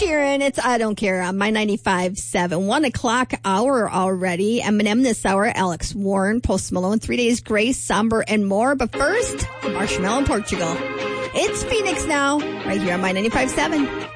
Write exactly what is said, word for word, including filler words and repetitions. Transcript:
Sheeran, it's I Don't Care on My ninety-five point seven. One o'clock hour already. Eminem this hour, Alex Warren, Post Malone, Three Days Grace, Somber, and more. But first, Marshmallow in Portugal. It's Phoenix now, right here on My ninety-five point seven.